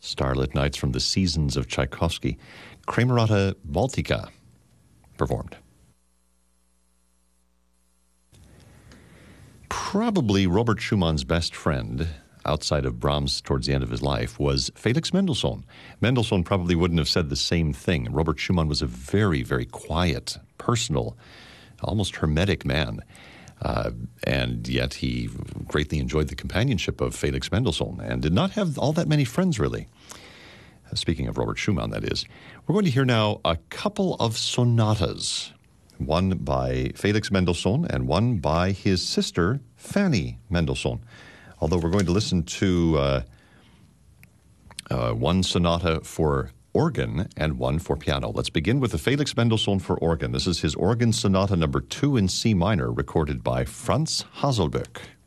Starlit Nights from the Seasons of Tchaikovsky. Kramerata Baltica performed. Probably Robert Schumann's best friend, outside of Brahms towards the end of his life, was Felix Mendelssohn. Mendelssohn probably wouldn't have said the same thing. Robert Schumann was a very, very quiet, personal, almost hermetic man. And yet he greatly enjoyed the companionship of Felix Mendelssohn and did not have all that many friends, really. Speaking of Robert Schumann, that is. We're going to hear now a couple of sonatas, one by Felix Mendelssohn and one by his sister, Fanny Mendelssohn. Although we're going to listen to one sonata for organ and one for piano. Let's begin with the Felix Mendelssohn for organ. This is his organ sonata number 2 in C minor, recorded by Franz Haselböck.